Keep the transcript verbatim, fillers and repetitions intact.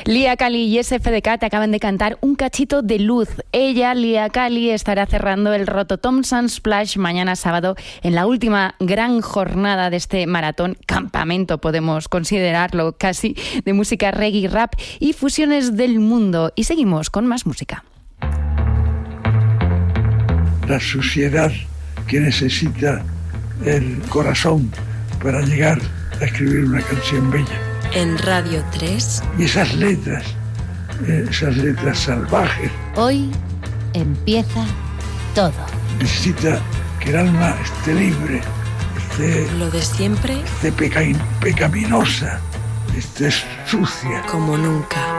Lia Kali y S F D K te acaban de cantar Un cachito de luz. Ella, Lia Kali, estará cerrando el Rototom Sunsplash mañana sábado en la última gran jornada de este maratón, campamento podemos considerarlo casi, de música reggae, rap y fusiones del mundo. Y seguimos con más música. La suciedad que necesita el corazón para llegar a escribir una canción bella. En Radio tres. Y esas letras, esas letras salvajes. Hoy empieza todo. Necesita que el alma esté libre, esté... Lo de siempre. Esté peca- pecaminosa, esté sucia. Como nunca.